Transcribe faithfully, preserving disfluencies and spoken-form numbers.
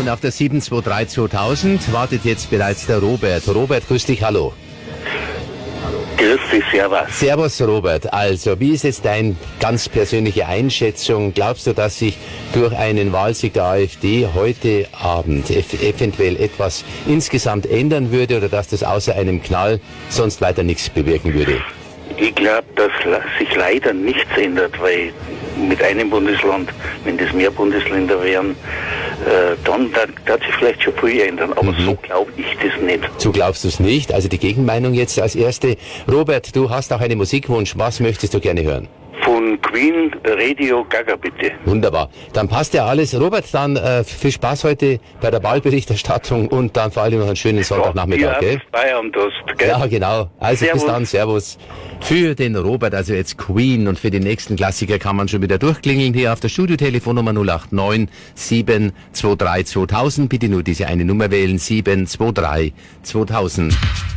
Und auf der sieben zwei drei zweitausend wartet jetzt bereits der Robert. Robert, grüß dich, hallo. Grüß dich, servus. Servus, Robert. Also, wie ist jetzt deine ganz persönliche Einschätzung? Glaubst du, dass sich durch einen Wahlsieg der AfD heute Abend ev- eventuell etwas insgesamt ändern würde oder dass das außer einem Knall sonst weiter nichts bewirken würde? Ich glaube, dass sich leider nichts ändert, weil mit einem Bundesland, wenn das mehr Bundesländer wären, äh, dann wird sich vielleicht schon viel ändern. Aber mhm. so glaube ich das nicht. So glaubst du es nicht? Also die Gegenmeinung jetzt als erste. Robert, du hast auch einen Musikwunsch. Was möchtest du gerne hören? Von Queen, Radio Gaga, bitte. Wunderbar. Dann passt ja alles. Robert, dann äh, viel Spaß heute bei der Wahlberichterstattung und dann vor allem noch einen schönen Sonntagnachmittag. Ja, Bayern hast, gell? Ja, genau. Also Servus. Bis dann, Servus. Für den Robert, also jetzt Queen, und für den nächsten Klassiker kann man schon wieder durchklingeln hier auf der Studiotelefonnummer null acht neun sieben zwei drei zweitausend. Bitte nur diese eine Nummer wählen, sieben zwei drei zweitausend.